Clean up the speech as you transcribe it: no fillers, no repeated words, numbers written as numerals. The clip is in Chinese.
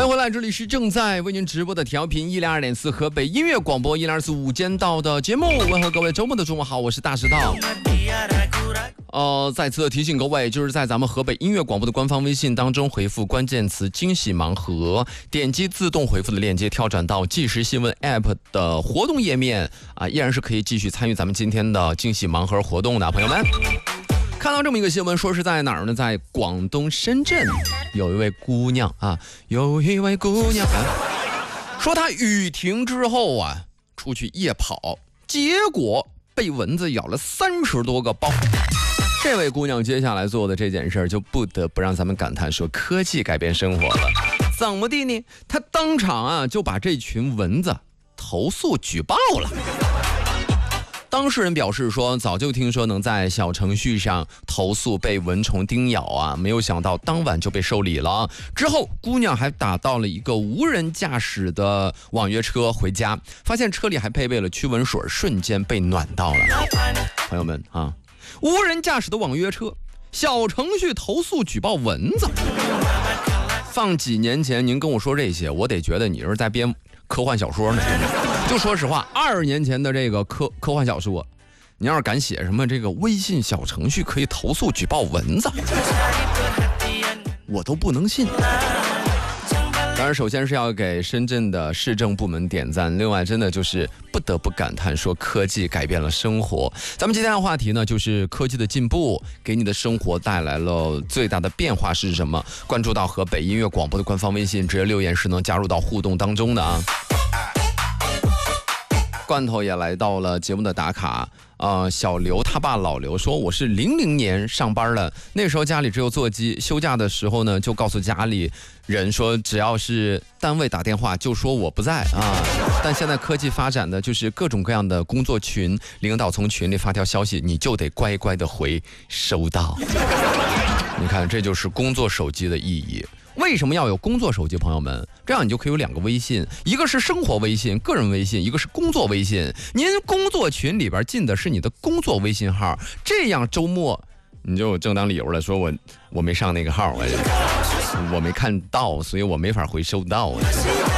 迎回来，这里是正在为您直播的调频102.4河北音乐广播102.4午间到的节目。问候各位周末的中午好，我是大石头。再次提醒各位，就是在咱们河北音乐广播的官方微信当中回复关键词惊喜盲盒，点击自动回复的链接，跳转到即时新闻 App 的活动页面依然是可以继续参与咱们今天的惊喜盲盒活动的朋友们。看到这么一个新闻，说是在哪儿呢？在广东深圳，有一位姑娘说她雨停之后出去夜跑，结果被蚊子咬了30多个包。这位姑娘接下来做的这件事就不得不让咱们感叹说科技改变生活了。怎么地呢？她当场就把这群蚊子投诉举报了。当事人表示说，早就听说能在小程序上投诉被蚊虫叮咬没有想到当晚就被受理了。之后姑娘还打到了一个无人驾驶的网约车回家，发现车里还配备了驱蚊水，瞬间被暖到了。朋友们无人驾驶的网约车，小程序投诉举报蚊子，放几年前您跟我说这些，我得觉得你是在编科幻小说呢。就说实话，20年前的这个科幻小说，你要是敢写什么这个微信小程序可以投诉举报蚊子，我都不能信。当然首先是要给深圳的市政部门点赞，另外真的就是不得不感叹说科技改变了生活。咱们今天的话题呢，就是科技的进步给你的生活带来了最大的变化是什么？关注到河北音乐广播的官方微信，直接留言是能加入到互动当中的罐头也来到了节目的打卡小刘他爸老刘说，我是00年上班的，那时候家里只有座机，休假的时候呢就告诉家里人说只要是单位打电话就说我不在但现在科技发展的就是各种各样的工作群，领导从群里发条消息你就得乖乖的回收到。你看这就是工作手机的意义。为什么要有工作手机？朋友们，这样你就可以有2个微信，一个是生活微信个人微信，一个是工作微信。您工作群里边进的是你的工作微信号，这样周末你就有正当理由了，说我没上那个号我没看到，所以我没法回收到